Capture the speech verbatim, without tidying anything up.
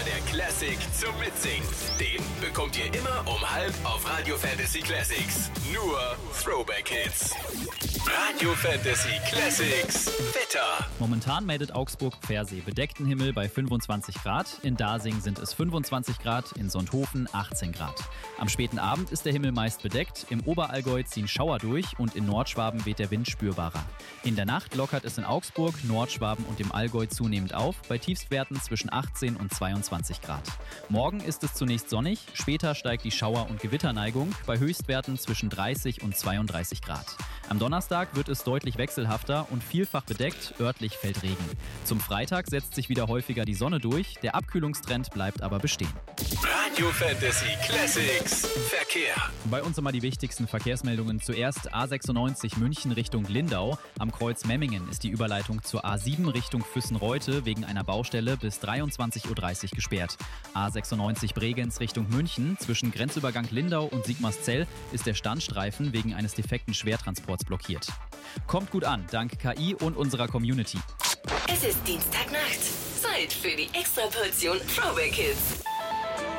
der Classic zum Mitsingen. Den bekommt ihr immer um halb auf Radio Fantasy Classics. Nur Throwback Hits. Radio Fantasy Classics Wetter. Momentan meldet Augsburg-Pfersee bedeckten Himmel bei fünfundzwanzig Grad. In Dasing sind es fünfundzwanzig Grad, in Sonthofen achtzehn Grad. Am späten Abend ist der Himmel meist bedeckt. Im Oberallgäu ziehen Schauer durch und in Nordschwaben weht der Wind spürbarer. In der Nacht lockert es in Augsburg, Nordschwaben und im Allgäu zunehmend auf, bei Tiefstwerten zwischen achtzehn und zweiundzwanzig Grad. Morgen ist es zunächst sonnig, später steigt die Schauer- und Gewitterneigung, bei Höchstwerten zwischen dreißig und zweiunddreißig Grad. Am Donnerstag wird es deutlich wechselhafter und vielfach bedeckt, örtlich fällt Regen. Zum Freitag setzt sich wieder häufiger die Sonne durch, der Abkühlungstrend bleibt aber bestehen. Radio Fantasy Classics Verkehr. Bei uns immer die wichtigsten Verkehrsmeldungen. Zuerst A sechsundneunzig München Richtung Lindau. Am Kreuz Memmingen ist die Überleitung zur A sieben Richtung Füssen-Reute wegen einer Baustelle bis dreiundzwanzig Uhr dreißig gesperrt. A sechsundneunzig Bregenz Richtung München. Zwischen Grenzübergang Lindau und Sigmarszell ist der Standstreifen wegen eines defekten Schwertransports blockiert. Kommt gut an, dank K I und unserer Community. Es ist Dienstagnacht. Zeit für die Extraportion Throwback Hits.